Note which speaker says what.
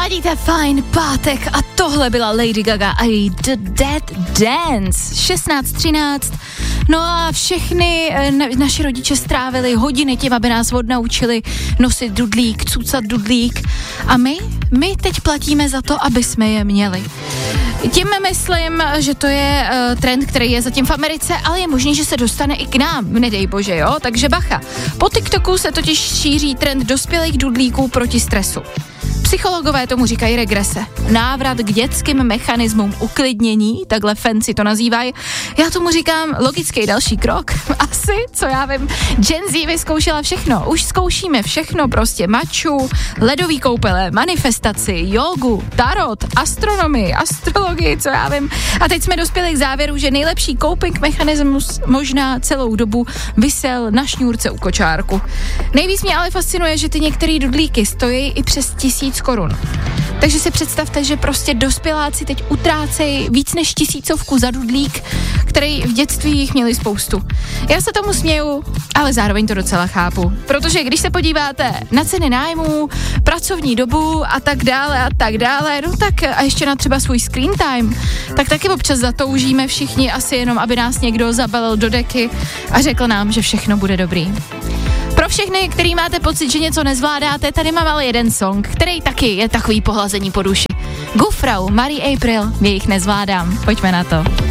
Speaker 1: Ladíte fajn pátek a tohle byla Lady Gaga a The Dead Dance 16:13. No a všechny naši rodiče strávili hodiny tím, aby nás odnaučili nosit dudlík, cucat dudlík a my teď platíme za to, aby jsme je měli. Tím myslím, že to je trend, který je zatím v Americe, ale je možný, že se dostane i k nám, nedej bože, jo? Takže bacha. Po TikToku se totiž šíří trend dospělých dudlíků proti stresu. Psychologové tomu říkají regrese. Návrat k dětským mechanismům uklidnění, takhle fancy to nazývají. Já tomu říkám logický další krok. Asi, co já vím, Gen Z vyzkoušela všechno. Už zkoušíme všechno, prostě maču, ledový koupele, manifestaci, jogu, tarot, astronomii, astrologii, co já vím. A teď jsme dospěli k závěru, že nejlepší coping mechanismus možná celou dobu visel na šňůrce u kočárku. Nejvíc mě ale fascinuje, že ty některé dudlíky stojí i přes 1000 korun. Takže si představte, že prostě dospěláci teď utrácejí víc než 1000 za dudlík, který v dětství jich měli spoustu. Já se tomu směju, ale zároveň to docela chápu. Protože když se podíváte na ceny nájmů, pracovní dobu a tak dále, no tak a ještě na třeba svůj screen time, tak taky občas zatoužíme všichni asi jenom, aby nás někdo zabalil do deky a řekl nám, že všechno bude dobrý. Pro všechny, který máte pocit, že něco nezvládáte, tady mám ale jeden song, který taky je takový pohlazení po duši. Gufrau, Marie April, jejich nezvládám. Pojďme na to.